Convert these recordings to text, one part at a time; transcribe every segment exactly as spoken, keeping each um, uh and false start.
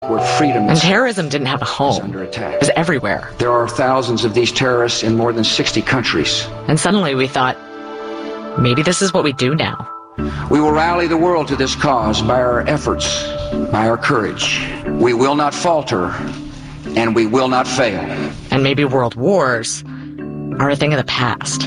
Where freedom and terrorism didn't have a home. Under attack. It was everywhere. There are thousands of these terrorists in more than sixty countries. And suddenly we thought, maybe this is what we do now. We will rally the world to this cause by our efforts, by our courage. We will not falter, and we will not fail. And maybe world wars are a thing of the past.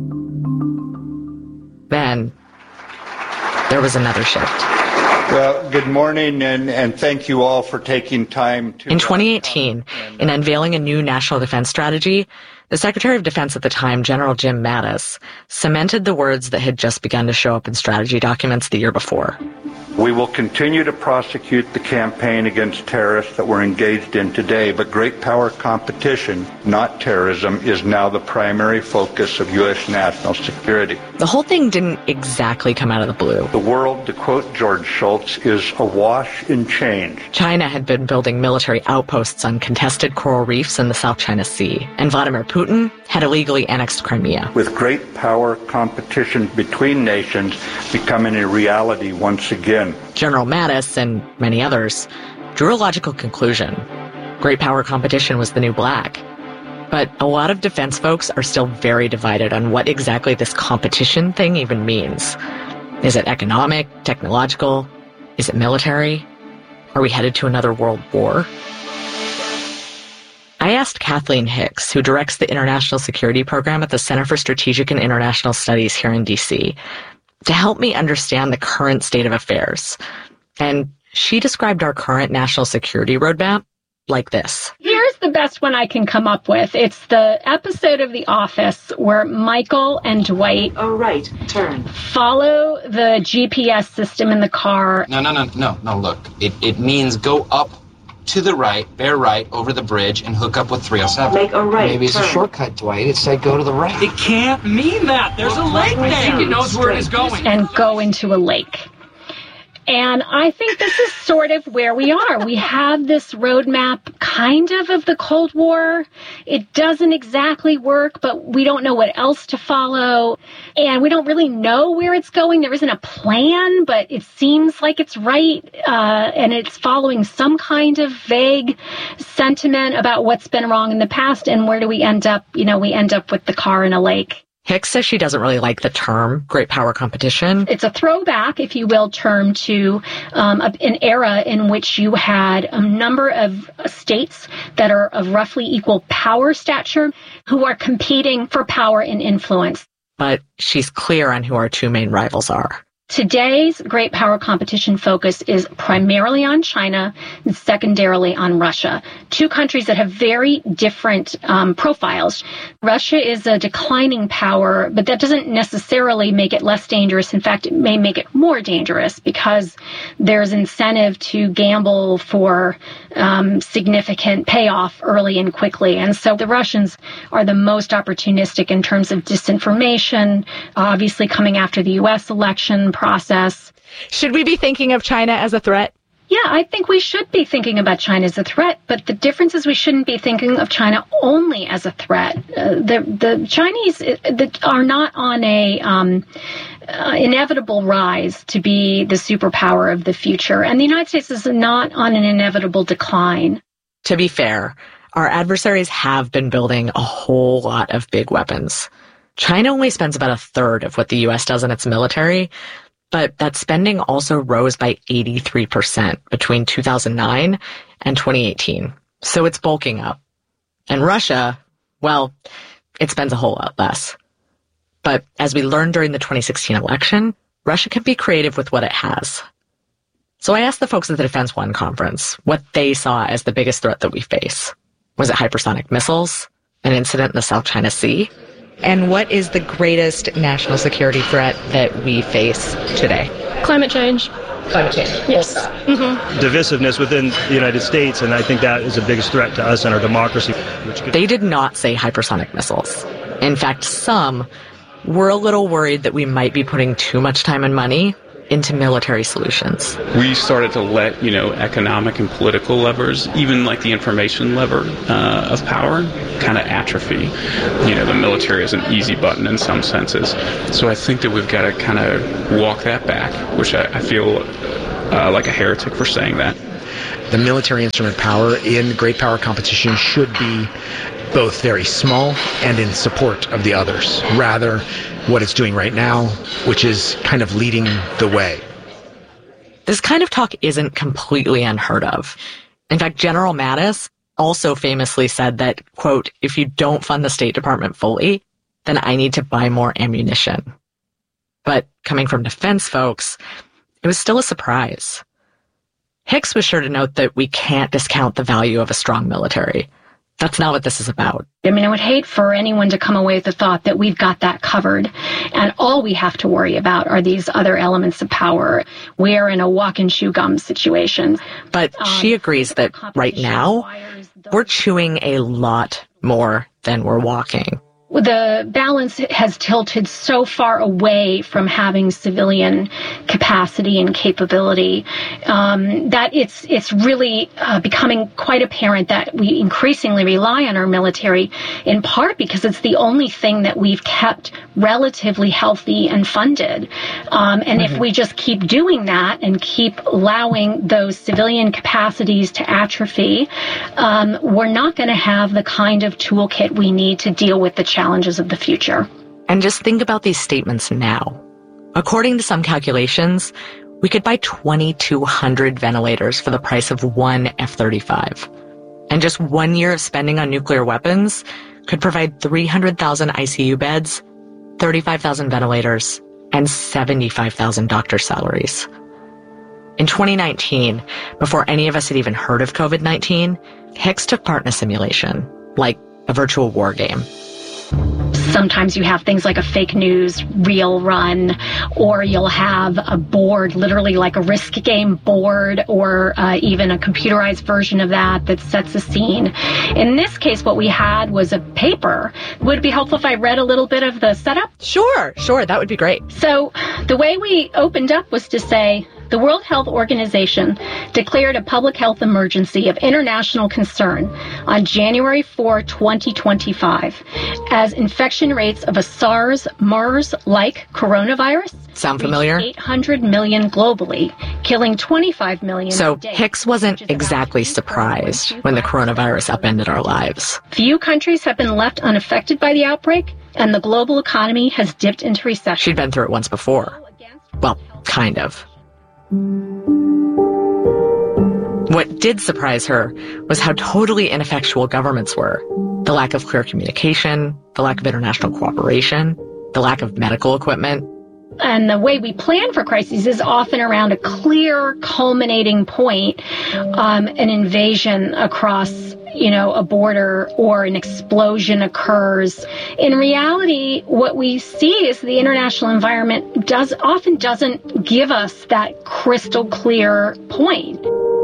Then, there was another shift. Well, good morning, and, and thank you all for taking time to... In twenty eighteen, in unveiling a new national defense strategy, the Secretary of Defense at the time, General Jim Mattis, cemented the words that had just begun to show up in strategy documents the year before. We will continue to prosecute the campaign against terrorists that we're engaged in today, but great power competition, not terrorism, is now the primary focus of U S national security. The whole thing didn't exactly come out of the blue. The world, to quote George Shultz, is awash in change. China had been building military outposts on contested coral reefs in the South China Sea, and Vladimir Putin had illegally annexed Crimea. With great power competition between nations becoming a reality once again. General Mattis, and many others, drew a logical conclusion. Great power competition was the new black. But a lot of defense folks are still very divided on what exactly this competition thing even means. Is it economic, technological? Is it military? Are we headed to another world war? I asked Kathleen Hicks, who directs the International Security Program at the Center for Strategic and International Studies here in D C, to help me understand the current state of affairs. And she described our current national security roadmap like this. Here's the best one I can come up with. It's the episode of The Office where Michael and Dwight... Oh, right. Turn. ...follow the G P S system in the car. No, no, no, no, no, look. It, it means go up to the right, bear right, over the bridge, and hook up with three oh seven. Make a right Maybe it's turn. a shortcut, Dwight. It said go to the right. It can't mean that. There's a lake there. I think it knows where it is going. And go into a lake. And I think this is sort of where we are. We have this roadmap kind of of the Cold War. It doesn't exactly work, but we don't know what else to follow. And we don't really know where it's going. There isn't a plan, but it seems like it's right. Uh, and it's following some kind of vague sentiment about what's been wrong in the past. And where do we end up? You know, we end up with the car in a lake. Hicks says she doesn't really like the term great power competition. It's a throwback, if you will, term to um, an era in which you had a number of states that are of roughly equal power stature who are competing for power and influence. But she's clear on who our two main rivals are. Today's great power competition focus is primarily on China and secondarily on Russia, two countries that have very different um, profiles. Russia is a declining power, but that doesn't necessarily make it less dangerous. In fact, it may make it more dangerous because there's incentive to gamble for um, significant payoff early and quickly. And so the Russians are the most opportunistic in terms of disinformation, obviously coming after the U S election process. Should we be thinking of China as a threat? Yeah, I think we should be thinking about China as a threat, but the difference is we shouldn't be thinking of China only as a threat. Uh, the the Chinese uh, are not on a um, uh, inevitable rise to be the superpower of the future, and the United States is not on an inevitable decline. To be fair, our adversaries have been building a whole lot of big weapons. China only spends about a third of what the U S does in its military, but that spending also rose by eighty-three percent between two thousand nine and twenty eighteen. So it's bulking up. And Russia, well, it spends a whole lot less. But as we learned during the twenty sixteen election, Russia can be creative with what it has. So I asked the folks at the Defense One conference what they saw as the biggest threat that we face. Was it hypersonic missiles? An incident in the South China Sea? And what is the greatest national security threat that we face today? Climate change. Climate change. Yes. Mm-hmm. Divisiveness within the United States, and I think that is the biggest threat to us and our democracy. Which could... They did not say hypersonic missiles. In fact, some were a little worried that we might be putting too much time and money into military solutions. We started to let, you know, economic and political levers, even like the information lever uh, of power, kind of atrophy. You know, the military is an easy button in some senses. So I think that we've got to kind of walk that back, which I, I feel uh, like a heretic for saying that. The military instrument power in great power competition should be both very small and in support of the others, rather what it's doing right now, which is kind of leading the way. This kind of talk isn't completely unheard of. In fact, General Mattis also famously said that, quote, if you don't fund the State Department fully, then I need to buy more ammunition. But coming from defense folks, it was still a surprise. Hicks was sure to note that we can't discount the value of a strong military. That's not what this is about. I mean, I would hate for anyone to come away with the thought that we've got that covered, and all we have to worry about are these other elements of power. We are in a walk and chew gum situation. But um, she agrees that right now, we're chewing a lot more than we're walking. The balance has tilted so far away from having civilian capacity and capability um, that it's it's really uh, becoming quite apparent that we increasingly rely on our military, in part because it's the only thing that we've kept relatively healthy and funded. Um, and mm-hmm. if we just keep doing that and keep allowing those civilian capacities to atrophy, um, we're not going to have the kind of toolkit we need to deal with the challenges challenges of the future. And just think about these statements now. According to some calculations, we could buy twenty-two hundred ventilators for the price of one F thirty-five. And just one year of spending on nuclear weapons could provide three hundred thousand I C U beds, thirty-five thousand ventilators, and seventy-five thousand doctor salaries. In twenty nineteen, before any of us had even heard of COVID nineteen, Hicks took part in a simulation, like a virtual war game. Sometimes you have things like a fake news reel run, or you'll have a board, literally like a risk game board, or uh, even a computerized version of that that sets a scene. In this case, what we had was a paper. Would it be helpful if I read a little bit of the setup? Sure, sure, that would be great. So the way we opened up was to say, the World Health Organization declared a public health emergency of international concern on January fourth, twenty twenty-five, as infection rates of a SARS-MERS-like coronavirus sound familiar? eight hundred million globally, killing twenty-five million. So Hicks wasn't exactly surprised when the coronavirus upended our lives. Few countries have been left unaffected by the outbreak, and the global economy has dipped into recession. She'd been through it once before. Well, kind of. What did surprise her was how totally ineffectual governments were. The lack of clear communication, the lack of international cooperation, the lack of medical equipment. And the way we plan for crises is often around a clear culminating point, um, an invasion across, you know, a border, or an explosion occurs. In reality, what we see is the international environment does often doesn't give us that crystal clear point.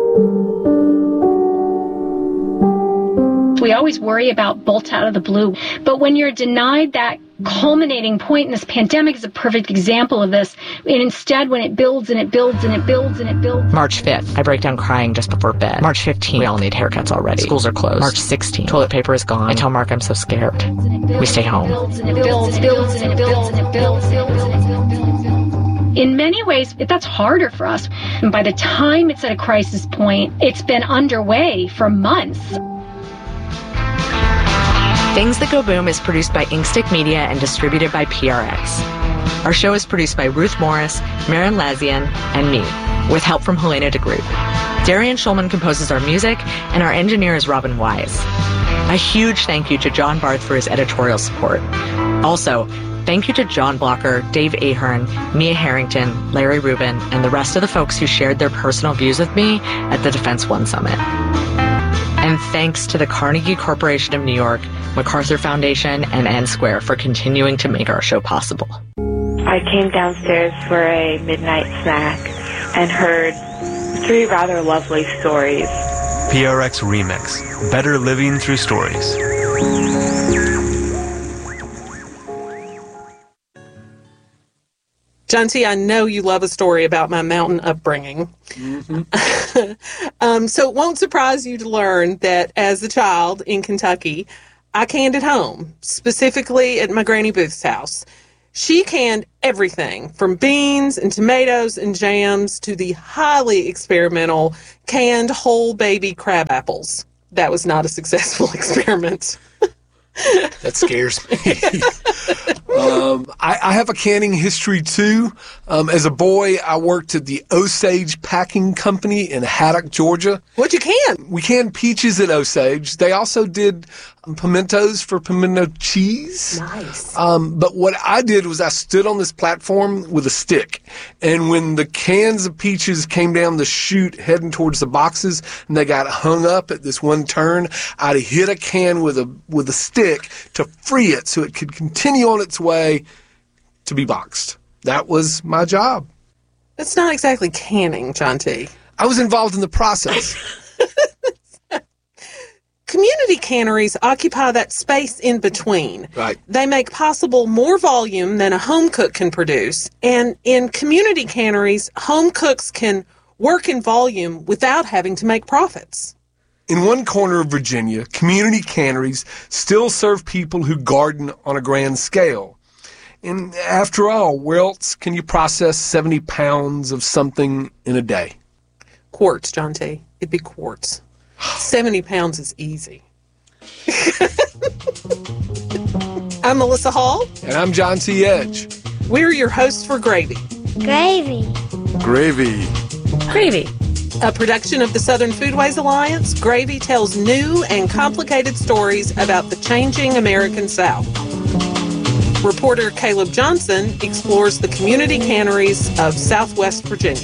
We always worry about bolts out of the blue, but when you're denied that culminating point, and this pandemic is a perfect example of this, and instead when it builds and it builds and it builds and it builds. March fifth, I break down crying just before bed. March fifteenth, we all need haircuts already. Schools are closed. March sixteenth, toilet paper is gone. I tell Mark I'm so scared. We stay home. In many ways, that's harder for us. And by the time it's at a crisis point, it's been underway for months. Things That Go Boom is produced by Inkstick Media and distributed by P R X. Our show is produced by Ruth Morris, Marin Lazian, and me, with help from Helena DeGroot. Darian Schulman composes our music, and our engineer is Robin Wise. A huge thank you to John Barth for his editorial support. Also, thank you to John Blocker, Dave Ahern, Mia Harrington, Larry Rubin, and the rest of the folks who shared their personal views with me at the Defense One Summit. And thanks to the Carnegie Corporation of New York, MacArthur Foundation, and N Square for continuing to make our show possible. I came downstairs for a midnight snack and heard three rather lovely stories. P R X Remix, Better Living Through Stories. John T., I know you love a story about my mountain upbringing. Mm-hmm. um, so it won't surprise you to learn that as a child in Kentucky, I canned at home, specifically at my Granny Booth's house. She canned everything from beans and tomatoes and jams to the highly experimental canned whole baby crab apples. That was not a successful experiment. That scares me. um, I, I have a canning history, too. Um, as a boy, I worked at the Osage Packing Company in Haddock, Georgia. What'd you can? We canned peaches at Osage. They also did um, pimentos for pimento cheese. Nice. Um, but what I did was I stood on this platform with a stick. And when the cans of peaches came down the chute heading towards the boxes and they got hung up at this one turn, I'd hit a can with a with a stick to free it so it could continue on its way to be boxed. That was my job. That's not exactly canning, John T. I was involved in the process. Community canneries occupy that space in between. Right. They make possible more volume than a home cook can produce. And in community canneries, home cooks can work in volume without having to make profits. In one corner of Virginia, community canneries still serve people who garden on a grand scale. And after all, where else can you process seventy pounds of something in a day? Quarts, John T. It'd be quarts. seventy pounds is easy. I'm Melissa Hall. And I'm John T. Edge. We're your hosts for Gravy. Gravy. Gravy. Gravy. A production of the Southern Foodways Alliance, Gravy tells new and complicated stories about the changing American South. Reporter Caleb Johnson explores the community canneries of Southwest Virginia.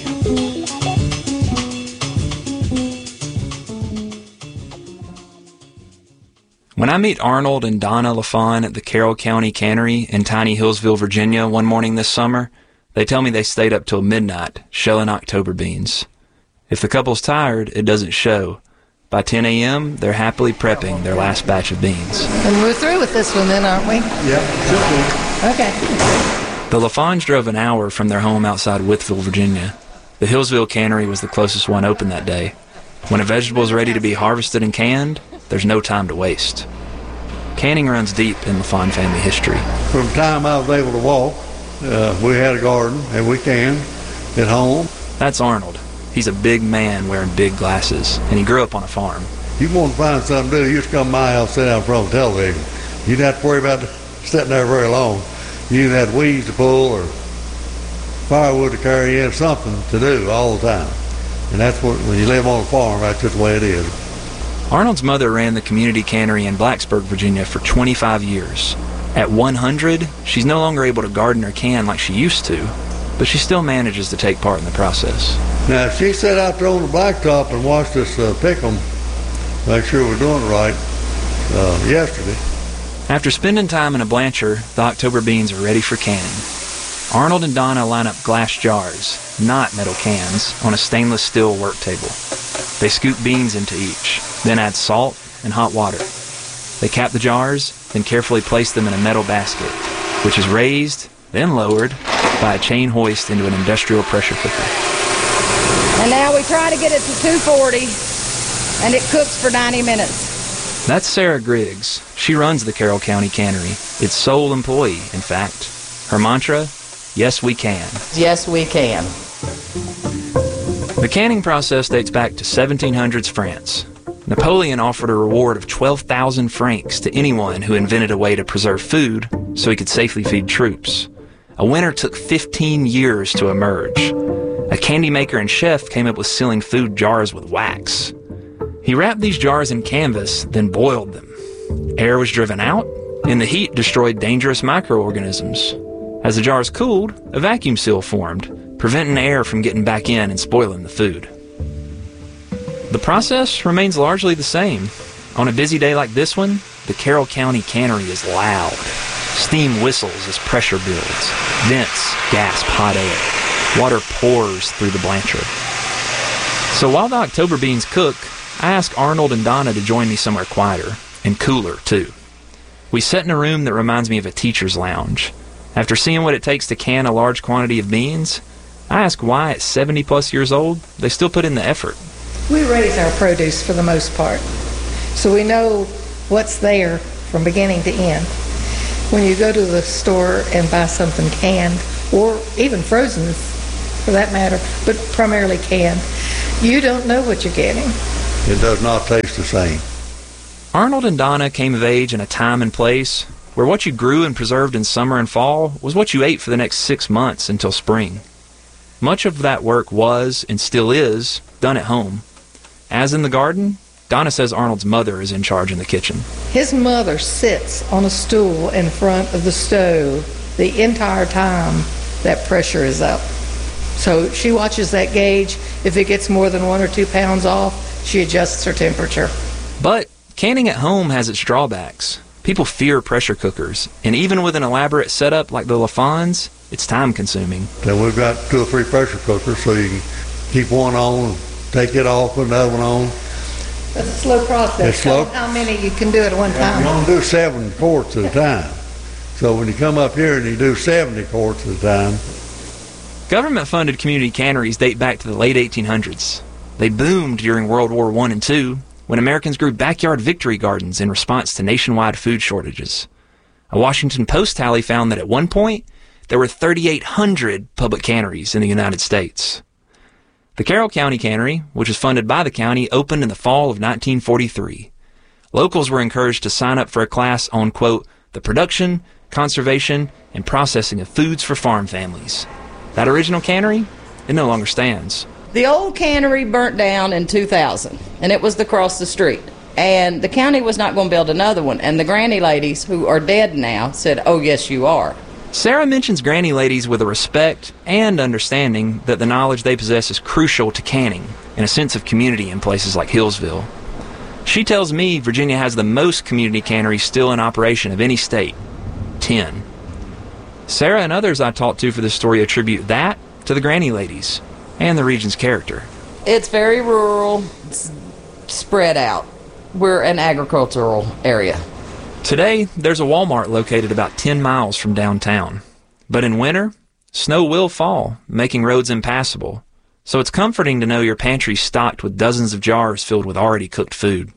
When I meet Arnold and Donna LaFawn at the Carroll County Cannery in tiny Hillsville, Virginia one morning this summer, they tell me they stayed up till midnight shelling October beans. If the couple's tired, it doesn't show. By ten a.m., they're happily prepping their last batch of beans. And we're through with this one then, aren't we? Yeah, should be. Okay. The LaFawns drove an hour from their home outside Wytheville, Virginia. The Hillsville Cannery was the closest one open that day. When a vegetable is ready to be harvested and canned, there's no time to waste. Canning runs deep in LaFawn family history. From the time I was able to walk, uh, we had a garden and we canned at home. That's Arnold. He's a big man wearing big glasses, and he grew up on a farm. You want to find something to do, you just come to my house, sit down in front of the television. You didn't have to worry about sitting there very long. You had weeds to pull or firewood to carry in, something to do all the time. And that's what, when you live on a farm, that's just the way it is. Arnold's mother ran the community cannery in Blacksburg, Virginia for twenty-five years. At one hundred, she's no longer able to garden or can like she used to, but she still manages to take part in the process. Now, she sat out there on the blacktop and watched us uh, pick them, make sure we're doing it right, uh, yesterday. After spending time in a blancher, the October beans are ready for canning. Arnold and Donna line up glass jars, not metal cans, on a stainless steel work table. They scoop beans into each, then add salt and hot water. They cap the jars, then carefully place them in a metal basket, which is raised, then lowered, by a chain hoist into an industrial pressure cooker. And now we try to get it to two forty, and it cooks for ninety minutes. That's Sarah Griggs. She runs the Carroll County Cannery, its sole employee, in fact. Her mantra, yes we can. Yes we can. The canning process dates back to seventeen hundreds France. Napoleon offered a reward of twelve thousand francs to anyone who invented a way to preserve food so he could safely feed troops. A winner took fifteen years to emerge. A candy maker and chef came up with sealing food jars with wax. He wrapped these jars in canvas, then boiled them. Air was driven out, and the heat destroyed dangerous microorganisms. As the jars cooled, a vacuum seal formed, preventing air from getting back in and spoiling the food. The process remains largely the same. On a busy day like this one, the Carroll County Cannery is loud. Steam whistles as pressure builds. Vents gasp hot air. Water pours through the blancher. So while the October beans cook, I ask Arnold and Donna to join me somewhere quieter, and cooler, too. We sit in a room that reminds me of a teacher's lounge. After seeing what it takes to can a large quantity of beans, I ask why at seventy plus years old, they still put in the effort. We raise our produce for the most part, so we know what's there from beginning to end. when you go to the store and buy something canned, or even frozen for that matter, but primarily canned, you don't know what you're getting. It does not taste the same. Arnold and Donna came of age in a time and place where what you grew and preserved in summer and fall was what you ate for the next six months until spring. Much of that work was, and still is, done at home. As in the garden, Donna says Arnold's mother is in charge in the kitchen. His mother sits on a stool in front of the stove the entire time that pressure is up. So she watches that gauge. If it gets more than one or two pounds off, she adjusts her temperature. But canning at home has its drawbacks. People fear pressure cookers, and even with an elaborate setup like the LaFons, it's time-consuming. Then we've got two or three pressure cookers, so you can keep one on, take it off, put another one on. That's a slow process. It's slow. How many you can do at one time? You only do seven quarts at a time. So when you come up here and you do seventy quarts at a time. Government-funded community canneries date back to the late eighteen hundreds. They boomed during World War One and Two, when Americans grew backyard victory gardens in response to nationwide food shortages. A Washington Post tally found that at one point, there were thirty-eight hundred public canneries in the United States. The Carroll County Cannery, which was funded by the county, opened in the fall of nineteen forty-three. Locals were encouraged to sign up for a class on, quote, the production, conservation, and processing of foods for farm families. That original cannery, it no longer stands. The old cannery burnt down in two thousand, and it was across the street. And the county was not going to build another one. And the granny ladies, who are dead now, said, oh, yes, you are. Sarah mentions granny ladies with a respect and understanding that the knowledge they possess is crucial to canning and a sense of community in places like Hillsville. She tells me Virginia has the most community canneries still in operation of any state, ten. Sarah and others I talked to for this story attribute that to the granny ladies and the region's character. It's very rural, it's spread out. We're an agricultural area. Today, there's a Walmart located about ten miles from downtown. But in winter, snow will fall, making roads impassable. So it's comforting to know your pantry's stocked with dozens of jars filled with already cooked food.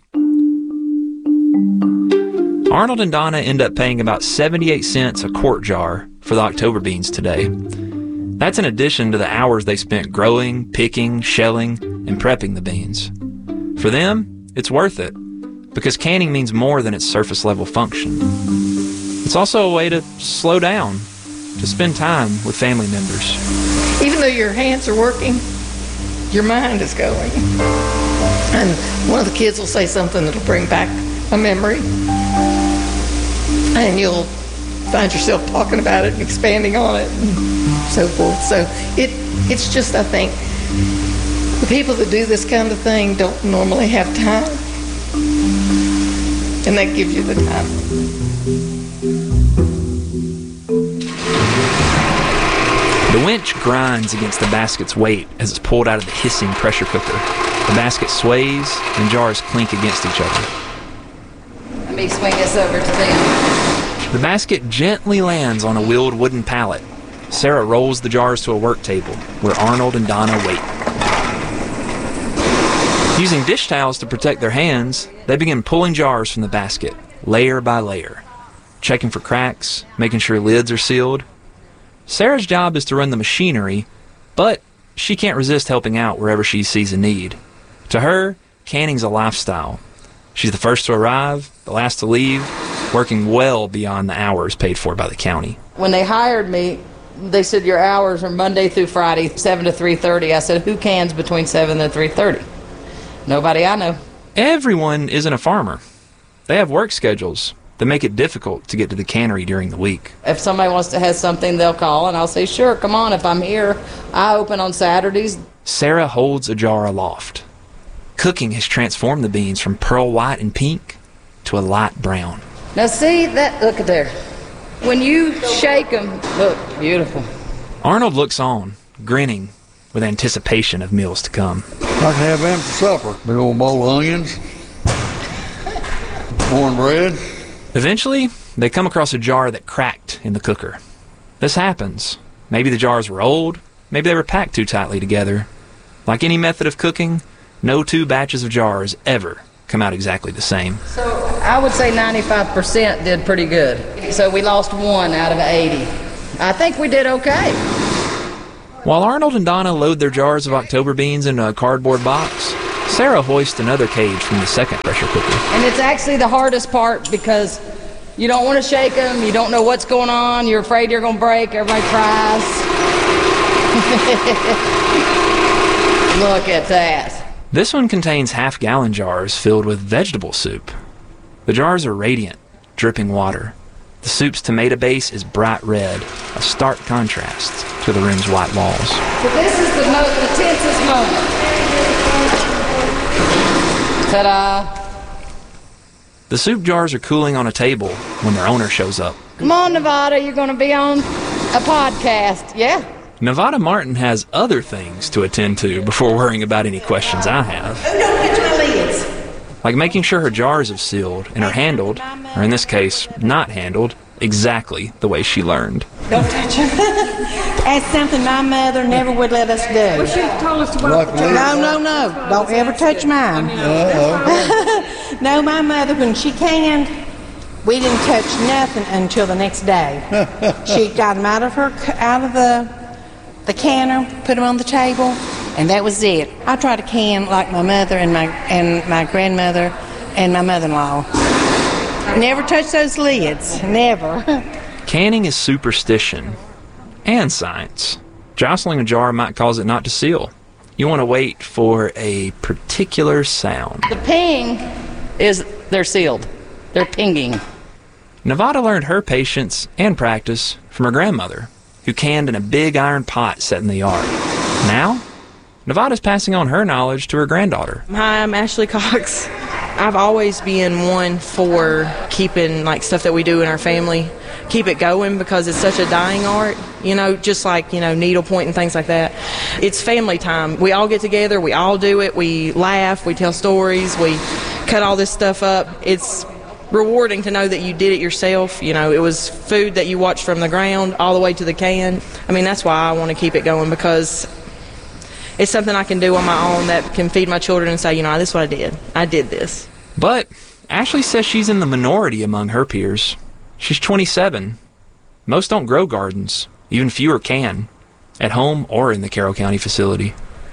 Arnold and Donna end up paying about seventy-eight cents a quart jar for the October beans today. That's in addition to the hours they spent growing, picking, shelling, and prepping the beans. For them, it's worth it, because canning means more than its surface-level function. It's also a way to slow down, to spend time with family members. Even though your hands are working, your mind is going. And one of the kids will say something that'll bring back a memory, and you'll find yourself talking about it and expanding on it and so forth. So it it's just, I think, the people that do this kind of thing don't normally have time. And that gives you the time. The winch grinds against the basket's weight as it's pulled out of the hissing pressure cooker. The basket sways and jars clink against each other. Let me swing this over to them. The basket gently lands on a wheeled wooden pallet. Sarah rolls the jars to a work table where Arnold and Donna wait. Using dish towels to protect their hands, they begin pulling jars from the basket, layer by layer, checking for cracks, making sure lids are sealed. Sarah's job is to run the machinery, but she can't resist helping out wherever she sees a need. To her, canning's a lifestyle. She's the first to arrive, the last to leave, working well beyond the hours paid for by the county. When they hired me, they said your hours are Monday through Friday, seven to three thirty. I said, who cans between seven and three thirty? Nobody I know. Everyone isn't a farmer. They have work schedules that make it difficult to get to the cannery during the week. If somebody wants to have something, they'll call, and I'll say, sure, come on, if I'm here. I open on Saturdays. Sarah holds a jar aloft. Cooking has transformed the beans from pearl white and pink to a light brown. Now see, that, look at there. When you shake them, look, beautiful. Arnold looks on, grinning with anticipation of meals to come. I can have them for supper. Big old bowl of onions, cornbread. Eventually, they come across a jar that cracked in the cooker. This happens. Maybe the jars were old, maybe they were packed too tightly together. Like any method of cooking, no two batches of jars ever come out exactly the same. So I would say ninety-five percent did pretty good. So we lost one out of eighty. I think we did okay. While Arnold and Donna load their jars of October beans into a cardboard box, Sarah hoists another cage from the second pressure cooker. And it's actually the hardest part because you don't want to shake them, you don't know what's going on, you're afraid you're going to break, everybody cries. Look at that. This one contains half-gallon jars filled with vegetable soup. The jars are radiant, dripping water. The soup's tomato base is bright red, a stark contrast to the room's white walls. So this is the, most, the tensest moment. Ta-da! The soup jars are cooling on a table when their owner shows up. Come on, Nevada, you're going to be on a podcast, yeah? Nevada Martin has other things to attend to before worrying about any questions I have. Oh, don't touch my lids. Like making sure her jars have sealed and are handled, or in this case, not handled, exactly the way she learned. Don't touch them. That's something my mother never would let us do. Well, she told us to walk the No, no, no. Don't ever touch mine. Uh-oh. No, my mother, when she canned, we didn't touch nothing until the next day. She got them out of her, out of the the canner, put them on the table, and that was it. I try to can like my mother and my and my grandmother and my mother-in-law. Never touch those lids. Never. Canning is superstition and science. Jostling a jar might cause it not to seal. You want to wait for a particular sound. The ping is they're sealed. They're pinging. Nevada learned her patience and practice from her grandmother, who canned in a big iron pot set in the yard. Now, Nevada's passing on her knowledge to her granddaughter. Hi, I'm Ashley Cox. I've always been one for keeping like stuff that we do in our family, keep it going because it's such a dying art, you know, just like, you know, needlepoint and things like that. It's family time. We all get together, we all do it, we laugh, we tell stories, we cut all this stuff up. It's rewarding to know that you did it yourself. You know, it was food that you watched from the ground all the way to the can. I mean, that's why I want to keep it going, because it's something I can do on my own that can feed my children and say, you know, this is what I did. I did this. But Ashley says she's in the minority among her peers. She's twenty-seven. Most don't grow gardens. Even fewer can, at home or in the Carroll County facility.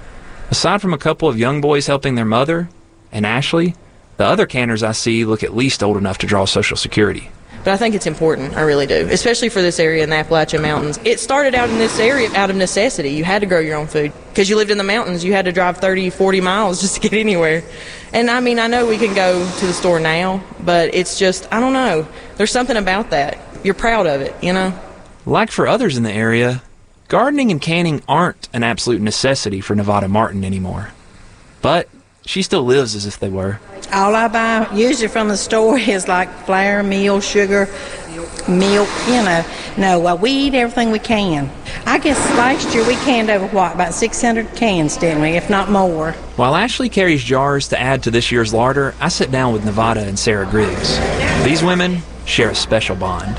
Aside from a couple of young boys helping their mother and Ashley, the other canners I see look at least old enough to draw Social Security. But I think it's important, I really do, especially for this area in the Appalachian Mountains. It started out in this area out of necessity. You had to grow your own food. Because you lived in the mountains, you had to drive thirty, forty miles just to get anywhere. And I mean, I know we can go to the store now, but it's just, I don't know. There's something about that. You're proud of it, you know? Like for others in the area, gardening and canning aren't an absolute necessity for Nevada Martin anymore. But she still lives as if they were. All I buy usually from the store is like flour, meal, sugar, milk, you know. No, well, we eat everything we can. I guess last year we canned over, what, about six hundred cans, didn't we, if not more. While Ashley carries jars to add to this year's larder, I sit down with Nevada and Sarah Griggs. These women share a special bond.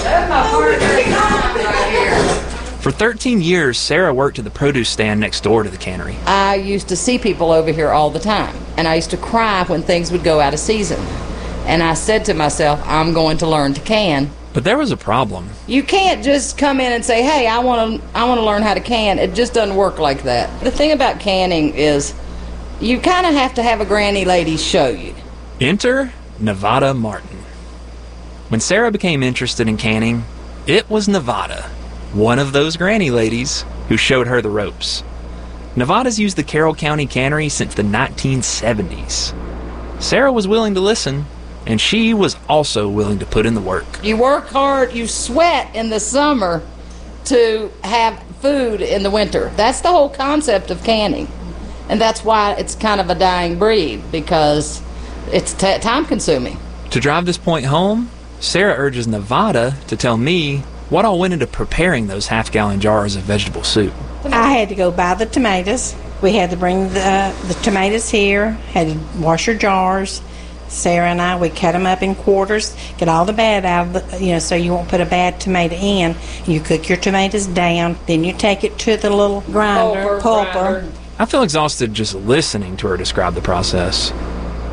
For thirteen years, Sarah worked at the produce stand next door to the cannery. I used to see people over here all the time, and I used to cry when things would go out of season. And I said to myself, I'm going to learn to can. But there was a problem. You can't just come in and say, hey, I want to I want to learn how to can. It just doesn't work like that. The thing about canning is you kind of have to have a granny lady show you. Enter Nevada Martin. When Sarah became interested in canning, it was Nevada, one of those granny ladies, who showed her the ropes. Nevada's used the Carroll County Cannery since the nineteen seventies. Sarah was willing to listen, and she was also willing to put in the work. You work hard, you sweat in the summer to have food in the winter. That's the whole concept of canning. And that's why it's kind of a dying breed, because it's t- time-consuming. To drive this point home, Sarah urges Nevada to tell me what all went into preparing those half-gallon jars of vegetable soup. I had to go buy the tomatoes. We had to bring the, the tomatoes here, had to wash your jars. Sarah and I, we cut them up in quarters, get all the bad out of the, you know, so you won't put a bad tomato in. You cook your tomatoes down, then you take it to the little grinder, Pulper, pulper. grinder. I feel exhausted just listening to her describe the process.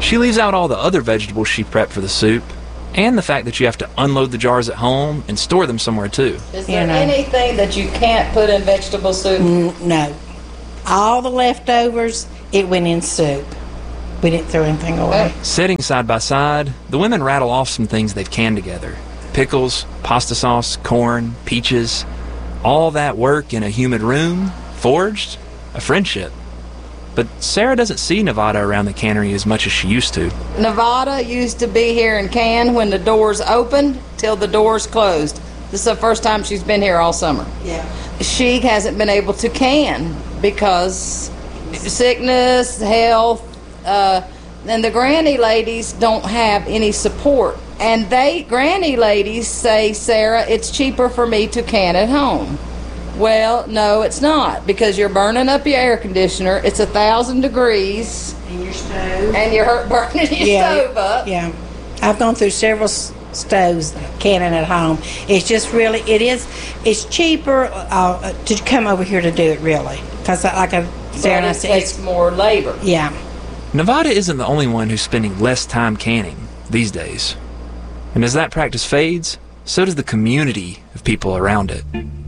She leaves out all the other vegetables she prepped for the soup, and the fact that you have to unload the jars at home and store them somewhere too. Is there you know. anything that you can't put in vegetable soup? Mm, no. All the leftovers, it went in soup. We didn't throw anything away. Sitting side by side, the women rattle off some things they've canned together. Pickles, pasta sauce, corn, peaches. All that work in a humid room, forged a friendship. But Sarah doesn't see Nevada around the cannery as much as she used to. Nevada used to be here and can when the doors opened till the doors closed. This is the first time she's been here all summer. Yeah. She hasn't been able to can because sickness, health, uh, and the granny ladies don't have any support. And they, granny ladies, say, Sarah, it's cheaper for me to can at home. Well, no, it's not, because you're burning up your air conditioner. It's a thousand degrees. And your stove. And you're burning your yeah, stove up. Yeah. I've gone through several s- stoves canning at home. It's just really, it is, it's cheaper uh, to come over here to do it, really. Because like I Sarah and I said, it takes more labor. Yeah. Nevada isn't the only one who's spending less time canning these days. And as that practice fades, so does the community of people around it.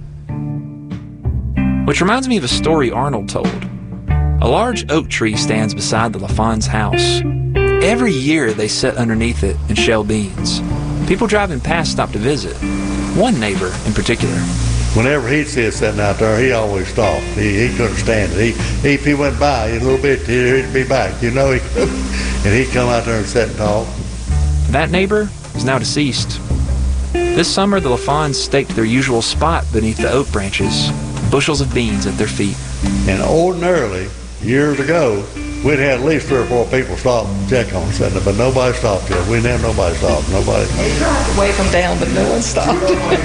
Which reminds me of a story Arnold told. A large oak tree stands beside the LaFawn's house. Every year they sit underneath it and shell beans. People driving past stop to visit. One neighbor in particular. Whenever he'd see us sitting out there, he always stopped. He, he couldn't stand it. He, he, if he went by a little bit, he'd be back. You know, he could. And he'd come out there and sit and talk. That neighbor is now deceased. This summer, the LaFawns staked their usual spot beneath the oak branches, bushels of beans at their feet. And ordinarily, years ago, we'd had at least three or four people stop and check on us, but nobody stopped yet. We didn't have nobody stop. Nobody. They tried to wave them down, but no one stopped.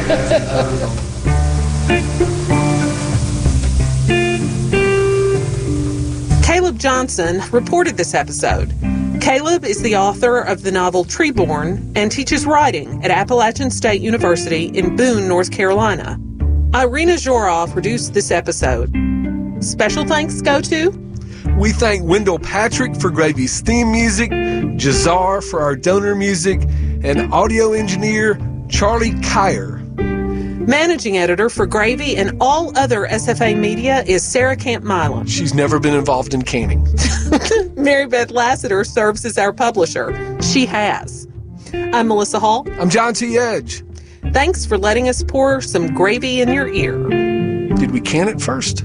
Caleb Johnson reported this episode. Caleb is the author of the novel Treeborn and teaches writing at Appalachian State University in Boone, North Carolina. Irina Zhorov produced this episode. Special thanks go to... We thank Wendell Patrick for Gravy's theme music, Jazar for our donor music, and audio engineer Charlie Kyer. Managing editor for Gravy and all other S F A media is Sarah Camp Milam. She's never been involved in canning. Mary Beth Lassiter serves as our publisher. She has. I'm Melissa Hall. I'm John T. Edge. Thanks for letting us pour some gravy in your ear. Did we can it first?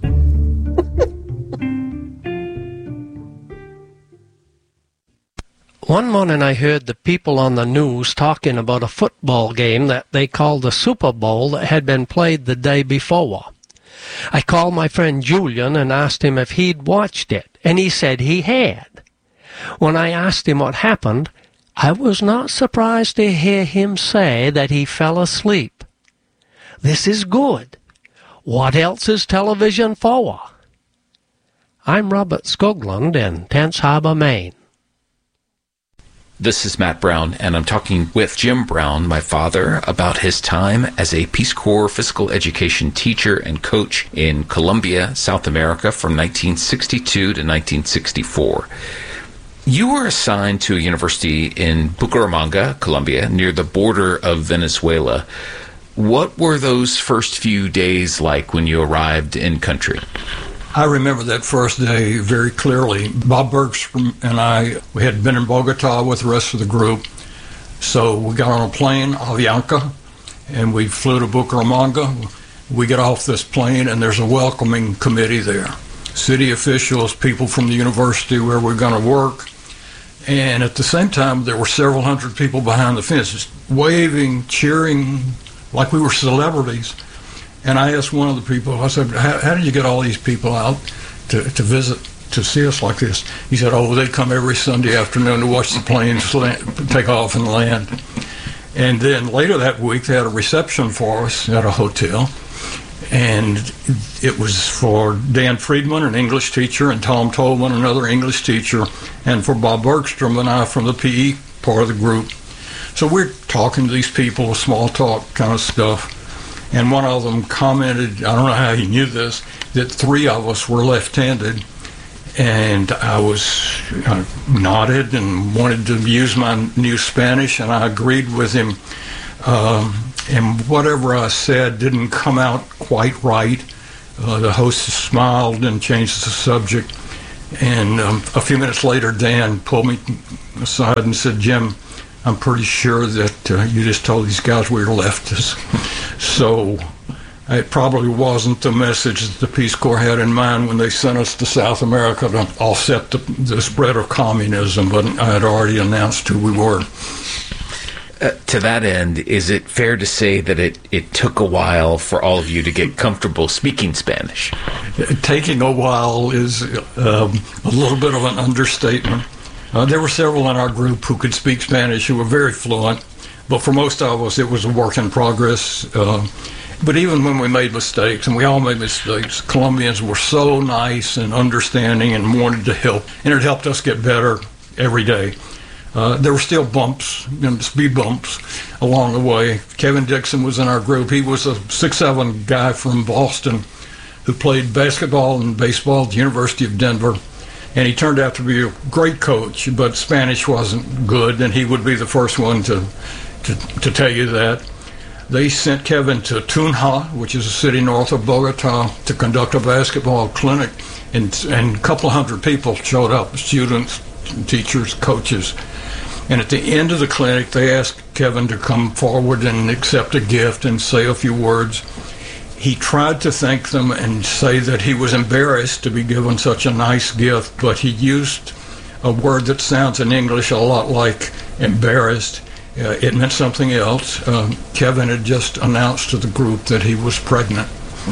One morning I heard the people on the news talking about a football game that they called the Super Bowl that had been played the day before. I called my friend Julian and asked him if he'd watched it, and he said he had. When I asked him what happened, I was not surprised to hear him say that he fell asleep. This is good. What else is television for? I'm Robert Skoglund in Tense Harbor, Maine. This is Matt Brown, and I'm talking with Jim Brown, my father, about his time as a Peace Corps physical education teacher and coach in Colombia, South America, from nineteen sixty-two to nineteen sixty-four. You were assigned to a university in Bucaramanga, Colombia, near the border of Venezuela. What were those first few days like when you arrived in country? I remember that first day very clearly. Bob Bergstrom and I, we had been in Bogota with the rest of the group. So we got on a plane, Avianca, and we flew to Bucaramanga. We get off this plane, and there's a welcoming committee there. City officials, people from the university where we're going to work. And at the same time, there were several hundred people behind the fences, waving, cheering, like we were celebrities. And I asked one of the people, I said, how, how did you get all these people out to, to visit, to see us like this? He said, oh, they come every Sunday afternoon to watch the planes land, take off and land. And then later that week, they had a reception for us at a hotel. And it was for Dan Friedman, an English teacher, and Tom Tolman, another English teacher, and for Bob Bergstrom and I from the P E part of the group. So we're talking to these people, small talk kind of stuff. And one of them commented, I don't know how he knew this, that three of us were left-handed. and I was I nodded and wanted to use my new Spanish, and I agreed with him. Um, and whatever I said didn't come out quite right. Uh, the host smiled and changed the subject. And um, a few minutes later, Dan pulled me aside and said, "Jim, I'm pretty sure that uh, you just told these guys we were leftists." So it probably wasn't the message that the Peace Corps had in mind when they sent us to South America to offset the, the spread of communism, but I had already announced who we were. Uh, to that end, is it fair to say that it, it took a while for all of you to get comfortable speaking Spanish? Taking a while is um, a little bit of an understatement. Uh, there were several in our group who could speak Spanish who were very fluent, but for most of us it was a work in progress. Uh, but even when we made mistakes, and we all made mistakes, Colombians were so nice and understanding and wanted to help, and it helped us get better every day. Uh, there were still bumps, you know, speed bumps along the way. Kevin Dixon was in our group. He was a six seven guy from Boston who played basketball and baseball at the University of Denver. And he turned out to be a great coach, but Spanish wasn't good, and he would be the first one to, to, to tell you that. They sent Kevin to Tunja, which is a city north of Bogota, to conduct a basketball clinic, and, and a couple of hundred people showed up, students, teachers, coaches. And at the end of the clinic, they asked Kevin to come forward and accept a gift and say a few words. He tried to thank them and say that he was embarrassed to be given such a nice gift, but he used a word that sounds in English a lot like embarrassed. Uh, it meant something else. Uh, Kevin had just announced to the group that he was pregnant.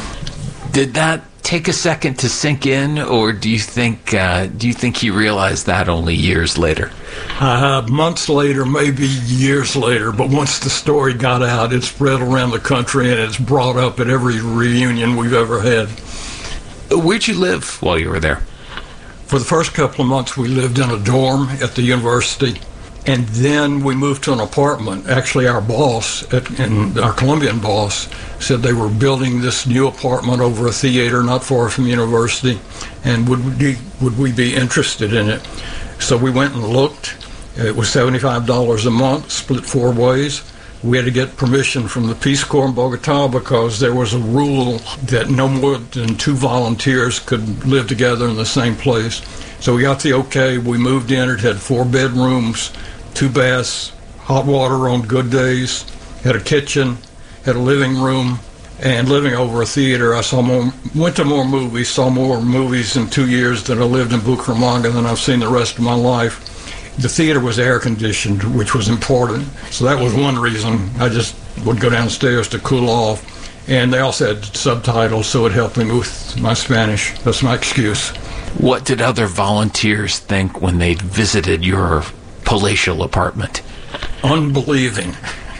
Did that take a second to sink in, or do you think uh, do you think he realized that only years later? Uh, months later, maybe years later, but once the story got out, it spread around the country, and it's brought up at every reunion we've ever had. Where'd you live while you were there? For the first couple of months, we lived in a dorm at the university, and then we moved to an apartment. Actually, our boss, at, and our Colombian boss, said they were building this new apartment over a theater not far from university, and would we, would we be interested in it? So we went and looked. It was seventy-five dollars a month, split four ways. We had to get permission from the Peace Corps in Bogota because there was a rule that no more than two volunteers could live together in the same place. So we got the okay. We moved in. It had four bedrooms, two baths, hot water on good days, had a kitchen, had a living room, and living over a theater. I saw more, went to more movies, saw more movies in two years than I lived in Bucaramanga than I've seen the rest of my life. The theater was air conditioned, which was important. So that was one reason I just would go downstairs to cool off. And they also had subtitles, so it helped me with my Spanish. That's my excuse. What did other volunteers think when they visited your palatial apartment? Unbelieving.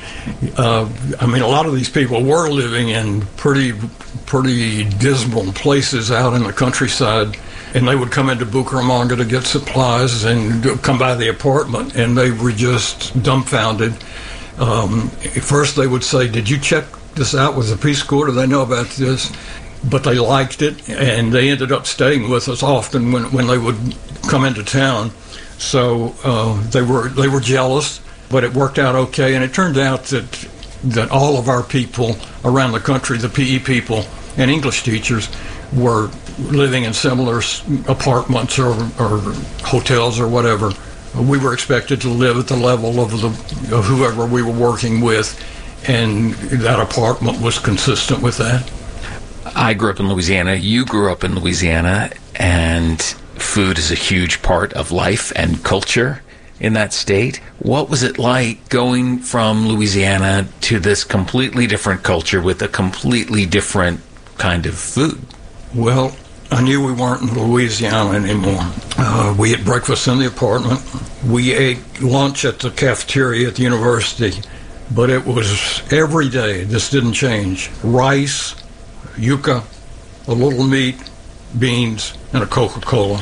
Uh, I mean, a lot of these people were living in pretty, pretty dismal places out in the countryside, and they would come into Bucaramanga to get supplies and come by the apartment, and they were just dumbfounded. Um, first, they would say, "Did you check this out with the Peace Corps? Do they know about this?" But they liked it, and they ended up staying with us often when when they would come into town. So uh, they were they were jealous. But it worked out okay, and it turned out that that all of our people around the country, the P E people and English teachers, were living in similar apartments or, or hotels or whatever. We were expected to live at the level of, the, of whoever we were working with, and that apartment was consistent with that. I grew up in Louisiana. You grew up in Louisiana, and food is a huge part of life and culture in that state. What was it like going from Louisiana to this completely different culture with a completely different kind of food? Well, I knew we weren't in Louisiana anymore. Uh, we ate breakfast in the apartment. We ate lunch at the cafeteria at the university, but it was every day. This didn't change. Rice, yuca, a little meat, beans, and a Coca-Cola.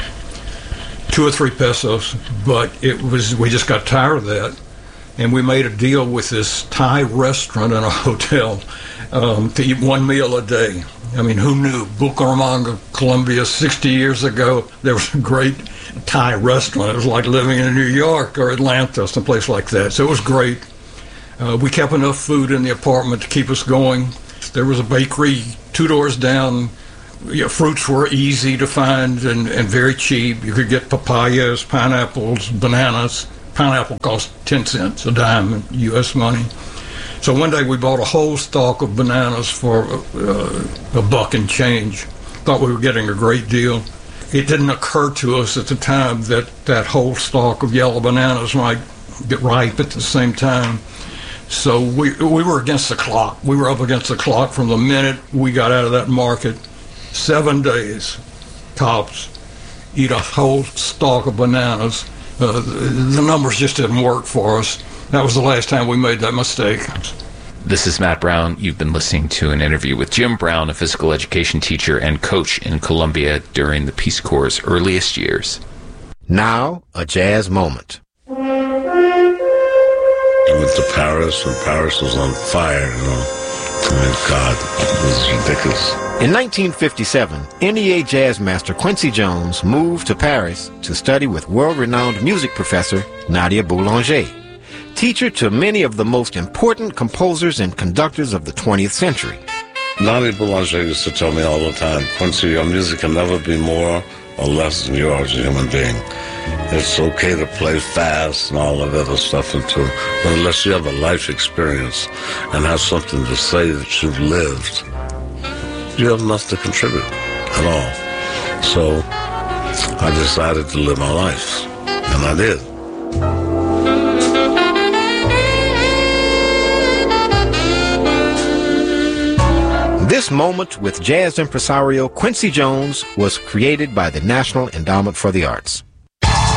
Two or three pesos, but it was, we just got tired of that, and we made a deal with this Thai restaurant in a hotel um, to eat one meal a day. I mean, who knew? Bucaramanga, Colombia, sixty years ago, there was a great Thai restaurant. It was like living in New York or Atlanta, someplace like that. So it was great. Uh, we kept enough food in the apartment to keep us going. There was a bakery two doors down. Yeah, fruits were easy to find and, and very cheap. You could get papayas, pineapples, bananas. Pineapple cost ten cents a dime in U S money. So one day we bought a whole stalk of bananas for uh, a buck and change. Thought we were getting a great deal. It didn't occur to us at the time that that whole stalk of yellow bananas might get ripe at the same time. So we we were against the clock. We were up against the clock from the minute we got out of that market. Seven days, tops, eat a whole stalk of bananas. Uh, the numbers just didn't work for us. That was the last time we made that mistake. This is Matt Brown. You've been listening to an interview with Jim Brown, a physical education teacher and coach in Colombia during the Peace Corps' earliest years. Now, a jazz moment. I went to Paris, and Paris was on fire, you know. I mean, God, it was ridiculous. In nineteen fifty-seven, N E A jazz master Quincy Jones moved to Paris to study with world-renowned music professor Nadia Boulanger, teacher to many of the most important composers and conductors of the twentieth century. Nadia Boulanger used to tell me all the time, Quincy, your music can never be more or less than you are as a human being. It's okay to play fast and all that other stuff into it, but unless you have a life experience and have something to say that you've lived, you have nothing to contribute at all. So I decided to live my life, and I did. This moment with jazz impresario Quincy Jones was created by the National Endowment for the Arts.